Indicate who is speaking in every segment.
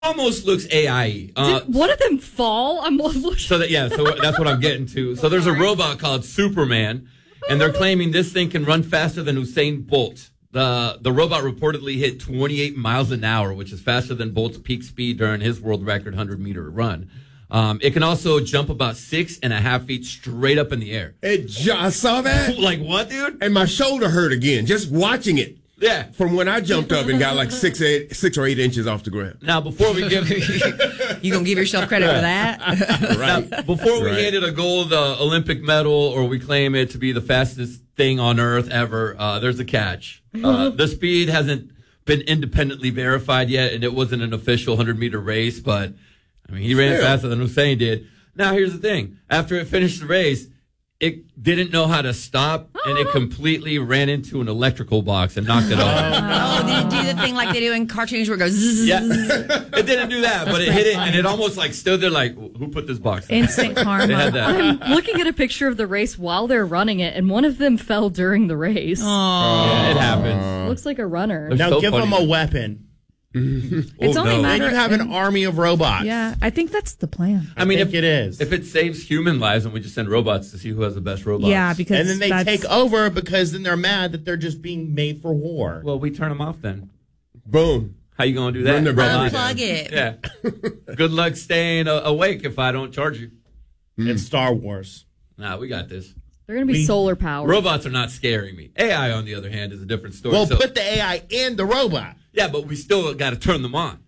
Speaker 1: almost looks AI.
Speaker 2: Did one of them fall?
Speaker 1: So that's what I'm getting to. So there's a robot called Superman, and they're claiming this thing can run faster than Usain Bolt. The robot reportedly hit 28 miles an hour, which is faster than Bolt's peak speed during his world record 100-meter run. It can also jump about 6.5 feet straight up in the air.
Speaker 3: I saw that.
Speaker 1: Like what, dude?
Speaker 3: And my shoulder hurt again just watching it.
Speaker 1: Yeah.
Speaker 3: From when I jumped up and got like 6 or 8 inches off the ground.
Speaker 1: Now, before we give...
Speaker 4: You going to give yourself credit for that?
Speaker 3: Right.
Speaker 1: Now, before we hand it a gold Olympic medal or we claim it to be the fastest thing on Earth ever, there's a catch. The speed hasn't been independently verified yet, and it wasn't an official 100-meter race, but I mean, he ran faster than Usain did. Now, here's the thing. After it finished the race, it didn't know how to stop, and it completely ran into an electrical box and knocked it over.
Speaker 4: Oh, did it do the thing like they do in cartoons where it goes zzz?
Speaker 1: Yeah. It didn't do that, but it hit it, and it almost like stood there like, who put this box in?
Speaker 5: Instant karma.
Speaker 1: They had that.
Speaker 2: I'm looking at a picture of the race while they're running it, and one of them fell during the race.
Speaker 1: Yeah, it happens.
Speaker 2: Looks like a runner.
Speaker 1: They're
Speaker 6: Now
Speaker 1: so
Speaker 6: give
Speaker 1: funny.
Speaker 6: them a weapon.
Speaker 5: It's only a
Speaker 6: Then
Speaker 5: matter
Speaker 6: you have an army of robots.
Speaker 5: Yeah, I think that's the plan.
Speaker 6: I mean, if it is.
Speaker 1: If it saves human lives, and we just send robots to see who has the best robots.
Speaker 5: Yeah, because
Speaker 6: And then they take over because then they're mad that they're just being made for war.
Speaker 1: Well, we turn them off then.
Speaker 3: Boom.
Speaker 1: How you gonna do that?
Speaker 3: Run the battery
Speaker 4: Unplug it.
Speaker 1: Yeah. Good luck staying awake if I don't charge you.
Speaker 6: It's Star Wars.
Speaker 1: Nah, we got this.
Speaker 2: They're going to be solar powered.
Speaker 1: Robots are not scaring me. AI, on the other hand, is a different story.
Speaker 6: Well,
Speaker 1: So-
Speaker 6: put the AI in the robot.
Speaker 1: yeah, but we still got to turn them on.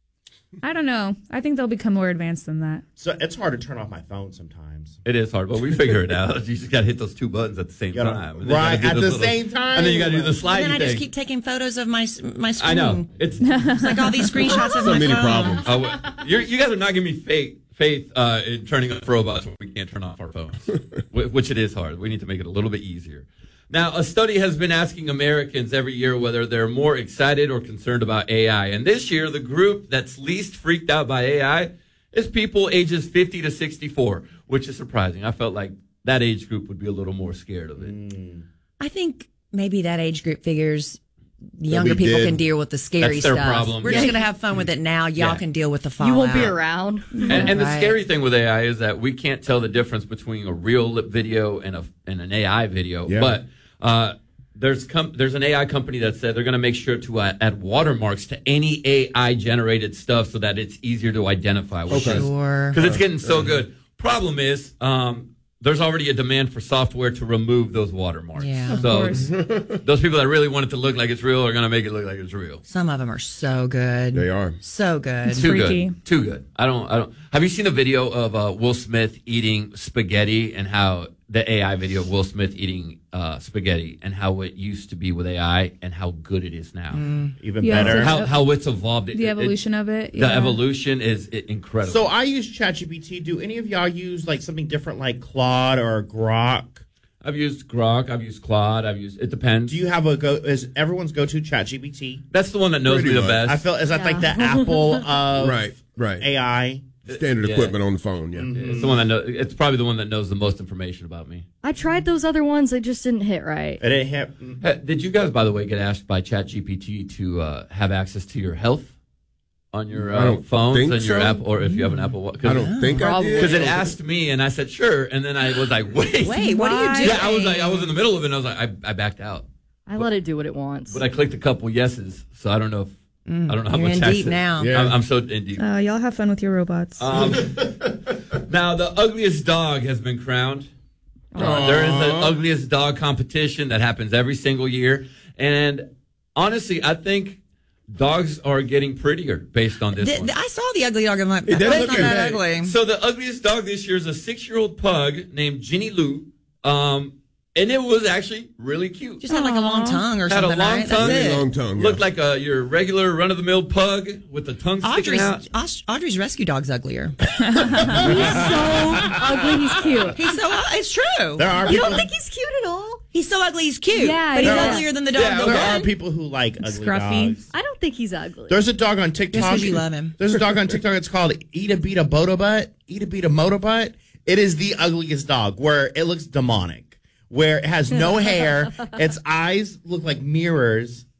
Speaker 5: I don't know. I think they'll become more advanced than that.
Speaker 6: So it's hard to turn off my phone sometimes.
Speaker 1: It is hard, but we figure it out. You just got to hit those two buttons at the same
Speaker 6: gotta-
Speaker 1: time. And then you
Speaker 6: right,
Speaker 1: gotta do
Speaker 6: at
Speaker 1: those
Speaker 6: the same time.
Speaker 1: And then you got to do the
Speaker 4: And
Speaker 1: slidey
Speaker 4: then I
Speaker 1: thing.
Speaker 4: just keep taking photos of my screen.
Speaker 1: I know. It's
Speaker 4: like all these screenshots of
Speaker 3: So
Speaker 4: my
Speaker 3: many
Speaker 4: phone.
Speaker 3: problems.
Speaker 1: you guys are not giving me faith in turning off robots when we can't turn off our phones, which it is hard. We need to make it a little bit easier. Now, a study has been asking Americans every year whether they're more excited or concerned about AI. And this year, the group that's least freaked out by AI is people ages 50 to 64, which is surprising. I felt like that age group would be a little more scared of it.
Speaker 4: I think maybe that age group figures
Speaker 3: be
Speaker 4: younger people
Speaker 3: dead.
Speaker 4: can deal with the scary
Speaker 1: That's their
Speaker 4: stuff.
Speaker 1: problem.
Speaker 4: We're just going to have fun with it now. Y'all
Speaker 1: Yeah.
Speaker 4: can deal with the fallout.
Speaker 2: You won't be around.
Speaker 1: And the
Speaker 4: Right.
Speaker 1: scary thing with AI is that we can't tell the difference between a real video and an AI video.
Speaker 3: Yeah.
Speaker 1: But there's an AI company that said they're going to make sure to add watermarks to any AI generated stuff so that it's easier to identify.
Speaker 4: Sure.
Speaker 1: Because it's getting so good. Problem is, there's already a demand for software to remove those watermarks.
Speaker 4: Yeah. Of
Speaker 1: So
Speaker 5: course.
Speaker 1: those people that really want it to look like it's real are going to make it look like it's real.
Speaker 4: Some of them are so good.
Speaker 3: They are.
Speaker 4: So good.
Speaker 1: Too
Speaker 5: Freaky.
Speaker 1: good. Too good. I don't. Have you seen the video of Will Smith eating spaghetti and how the AI video of Will Smith eating spaghetti and how it used to be with AI and how good it is now?
Speaker 6: Even
Speaker 5: Yeah,
Speaker 6: better.
Speaker 5: so-
Speaker 1: How it's evolved.
Speaker 5: The evolution of it.
Speaker 1: The
Speaker 5: Yeah.
Speaker 1: evolution is incredible.
Speaker 6: So I use ChatGPT. Do any of y'all use like something different like Claude or Grok?
Speaker 1: I've used Grok. I've used Claude. It depends.
Speaker 6: Do you have is everyone's go-to ChatGPT?
Speaker 1: That's the one that knows
Speaker 3: Pretty
Speaker 1: me the
Speaker 3: much.
Speaker 1: best.
Speaker 6: I feel, is that like the Apple of
Speaker 3: Right.
Speaker 6: AI?
Speaker 3: Standard
Speaker 1: Yeah.
Speaker 3: equipment on the phone, yeah.
Speaker 1: It's the one that knows. It's probably the one that knows the most information about me.
Speaker 2: I tried those other ones. They just didn't hit right.
Speaker 6: It didn't have,
Speaker 1: Hey, did you guys, by the way, get asked by ChatGPT to have access to your health on your
Speaker 3: I don't
Speaker 1: phones
Speaker 3: think
Speaker 1: and your
Speaker 3: so.
Speaker 1: app, or if you have an Apple Watch?
Speaker 3: I don't think I
Speaker 2: Probably.
Speaker 3: did.
Speaker 1: Because it asked me, and I said sure, and then I was like, wait,
Speaker 4: Wait, what are you doing?
Speaker 1: Yeah, I was in the middle of it, and I was like, I backed out,
Speaker 2: I let it do what it wants.
Speaker 1: but I clicked a couple yeses, so I don't know if I don't know how
Speaker 4: You're
Speaker 1: much
Speaker 4: in
Speaker 1: access.
Speaker 4: deep now.
Speaker 3: Yeah.
Speaker 1: I'm so in deep.
Speaker 5: Y'all have fun with your robots.
Speaker 1: Now, the ugliest dog has been crowned. There is an ugliest dog competition that happens every single year. And honestly, I think dogs are getting prettier based on this one.
Speaker 4: I saw the ugly dog. I'm like,
Speaker 3: It does
Speaker 4: that's
Speaker 3: look
Speaker 4: not that
Speaker 3: bad.
Speaker 4: ugly.
Speaker 1: So the ugliest dog this year is a 6-year-old pug named Ginny Lou. And it was actually really cute.
Speaker 4: Just had like a long tongue or
Speaker 1: Had a
Speaker 4: something,
Speaker 1: long
Speaker 4: right?
Speaker 1: tongue.
Speaker 4: That's
Speaker 3: Really
Speaker 4: it.
Speaker 3: long tongue.
Speaker 1: Looked
Speaker 3: yeah.
Speaker 1: like your regular run-of-the-mill pug with the tongue sticking out.
Speaker 4: Audrey's rescue dog's uglier.
Speaker 2: He's so ugly. He's cute.
Speaker 4: He's so it's true.
Speaker 6: there are
Speaker 2: You
Speaker 6: people,
Speaker 2: don't think he's cute at all?
Speaker 4: He's so ugly. He's cute.
Speaker 2: Yeah,
Speaker 4: but he's
Speaker 2: yeah.
Speaker 4: uglier than the dog.
Speaker 1: Yeah,
Speaker 4: that
Speaker 1: okay.
Speaker 6: there are
Speaker 4: good.
Speaker 6: people who like ugly
Speaker 5: Scruffy.
Speaker 6: dogs.
Speaker 2: I don't think he's ugly.
Speaker 6: There's a dog on TikTok.
Speaker 4: Just 'cause you love him.
Speaker 6: There's a dog on TikTok. It's called Ita Bita Boda Butt. Ita Bita Motor Butt. It is the ugliest dog where it looks demonic, where it has no hair. Its eyes look like mirrors.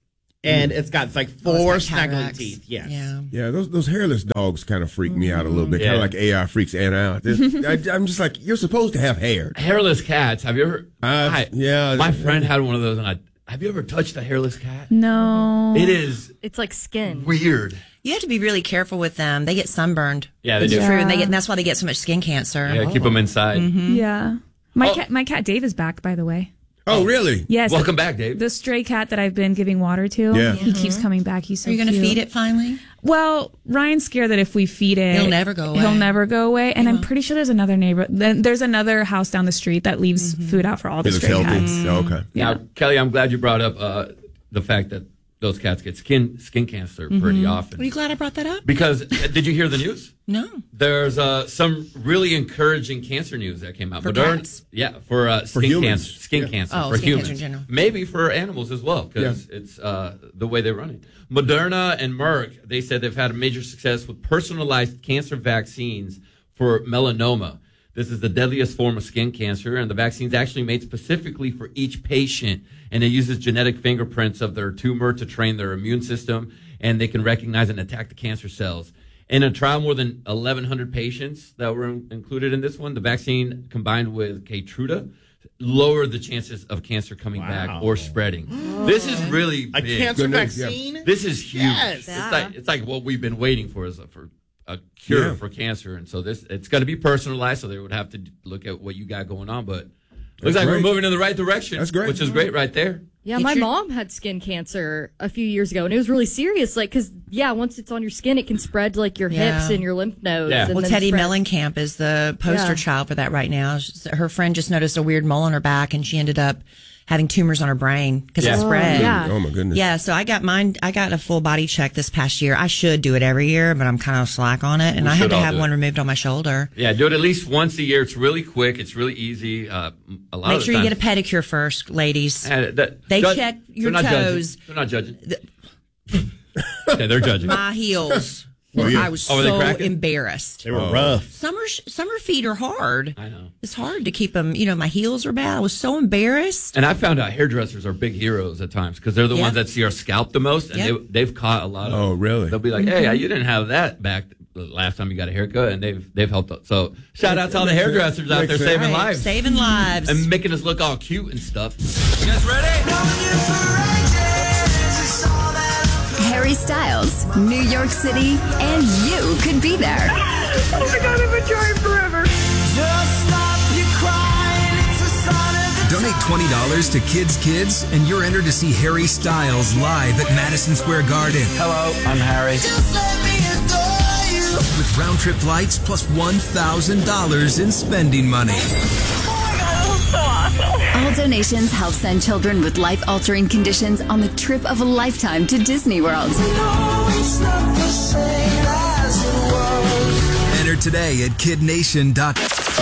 Speaker 6: and it's got like
Speaker 4: Oh,
Speaker 6: four
Speaker 4: it's got
Speaker 6: snuggly
Speaker 4: cataracts.
Speaker 6: teeth. Yes.
Speaker 4: Yeah.
Speaker 3: Yeah, those hairless dogs kind of freak me out a little bit. Kind
Speaker 1: Yeah.
Speaker 3: of like AI freaks Anna out. I'm just like, you're supposed to have hair.
Speaker 1: Hairless cats. Have you ever?
Speaker 3: Yeah.
Speaker 1: My friend had one of those, and have you ever touched a hairless cat?
Speaker 5: No.
Speaker 1: It is
Speaker 2: It's like skin.
Speaker 1: weird.
Speaker 4: You have to be really careful with them. They get sunburned.
Speaker 1: Yeah, they
Speaker 4: It's
Speaker 1: do.
Speaker 4: true, and that's why they get so much skin cancer.
Speaker 1: Yeah, keep them inside.
Speaker 5: Yeah. My cat Dave is back, by the way.
Speaker 3: Oh, really?
Speaker 5: Yes.
Speaker 1: Welcome back, Dave.
Speaker 5: The stray cat that I've been giving water to.
Speaker 3: Yeah.
Speaker 5: He keeps coming back. He's so
Speaker 4: Are you going to
Speaker 5: cute.
Speaker 4: feed it finally?
Speaker 5: Well, Ryan's scared that if we feed it,
Speaker 4: He'll never go away.
Speaker 5: He'll never go away. And I'm pretty sure there's another neighbor. There's another house down the street that leaves food out for all the
Speaker 3: It looks
Speaker 5: stray
Speaker 3: healthy.
Speaker 5: cats.
Speaker 3: Oh, okay.
Speaker 1: Now, Kelly, I'm glad you brought up the fact that those cats get skin cancer pretty often.
Speaker 4: Are you glad I brought that up?
Speaker 1: Because did you hear the news?
Speaker 4: No.
Speaker 1: There's some really encouraging cancer news that came out.
Speaker 4: For
Speaker 1: Moderna-
Speaker 4: cats?
Speaker 1: Yeah, for skin
Speaker 3: humans.
Speaker 1: cancer. Skin
Speaker 3: Yeah.
Speaker 1: cancer
Speaker 4: Oh,
Speaker 1: for
Speaker 4: skin
Speaker 1: humans.
Speaker 4: cancer in general.
Speaker 1: Maybe for animals as well, because it's the way they run it. Moderna and Merck, they said they've had a major success with personalized cancer vaccines for melanoma. This is the deadliest form of skin cancer, and the vaccine's actually made specifically for each patient, and it uses genetic fingerprints of their tumor to train their immune system, and they can recognize and attack the cancer cells. In a trial, more than 1,100 patients that were included in this one, the vaccine combined with Keytruda lowered the chances of cancer coming back or spreading. This is really
Speaker 6: A
Speaker 1: big.
Speaker 6: cancer
Speaker 3: Goodness, yeah.
Speaker 6: vaccine?
Speaker 1: This is huge.
Speaker 6: Yes.
Speaker 1: It's like what we've been waiting for for a cure
Speaker 3: Yeah.
Speaker 1: for cancer, and so it's going to be personalized. So they would have to look at what you got going on, but looks like we're
Speaker 3: great.
Speaker 1: moving in the right direction.
Speaker 3: That's great.
Speaker 1: which is great right there.
Speaker 2: Yeah, my mom had skin cancer a few years ago, and it was really serious. Like, because once it's on your skin, it can spread to like your hips
Speaker 4: Yeah.
Speaker 2: and your lymph nodes.
Speaker 1: Yeah.
Speaker 2: And
Speaker 4: Well,
Speaker 2: then
Speaker 4: Teddy
Speaker 2: spread-
Speaker 4: Mellencamp is the poster
Speaker 2: Yeah.
Speaker 4: child for that right now. Her friend just noticed a weird mole on her back, and she ended up having tumors on her brain because
Speaker 1: Yeah.
Speaker 4: it spread.
Speaker 2: yeah.
Speaker 3: Oh, my goodness.
Speaker 4: Yeah, so I got mine. I got a full body check this past year. I should do it every year, but I'm kind of slack on it, and
Speaker 1: We
Speaker 4: I had
Speaker 1: should
Speaker 4: to
Speaker 1: all
Speaker 4: have
Speaker 1: do
Speaker 4: one
Speaker 1: it.
Speaker 4: removed on my shoulder.
Speaker 1: Yeah, do it at least once a year. It's really quick. It's really easy. A lot
Speaker 4: Make
Speaker 1: of
Speaker 4: sure
Speaker 1: the
Speaker 4: you get a
Speaker 1: times-
Speaker 4: pedicure first, ladies.
Speaker 1: They
Speaker 4: check your
Speaker 1: they're not judging.
Speaker 4: toes.
Speaker 1: They're not judging. Okay, they're judging.
Speaker 4: My heels.
Speaker 3: Oh, yeah.
Speaker 4: I was
Speaker 1: Oh, were they
Speaker 4: so
Speaker 1: cracking?
Speaker 4: embarrassed.
Speaker 6: They were rough.
Speaker 4: Summer feet are hard.
Speaker 1: I know.
Speaker 4: It's hard to keep them. You know, my heels are bad. I was so embarrassed.
Speaker 1: And I found out hairdressers are big heroes at times because they're the ones that see our scalp the most, and
Speaker 4: Yep.
Speaker 1: they've caught a lot of.
Speaker 3: Oh, really?
Speaker 1: They'll be like, "Hey, you didn't have that back the last time you got a haircut," and they've helped us. So shout out to all the
Speaker 3: Makes sense.
Speaker 1: hairdressers out there
Speaker 3: Makes sense.
Speaker 1: saving
Speaker 4: Right,
Speaker 1: lives
Speaker 4: saving lives.
Speaker 1: and making us look all cute and stuff.
Speaker 7: Harry Styles, New York City, and you could be there.
Speaker 8: Donate $20 to Kids Kids, and you're entered to see Harry Styles live at Madison Square Garden.
Speaker 9: Hello, I'm Harry.
Speaker 8: With round trip flights plus $1,000 in spending money.
Speaker 7: All donations help send children with life-altering conditions on the trip of a lifetime to Disney World.
Speaker 8: Enter today at kidnation.com.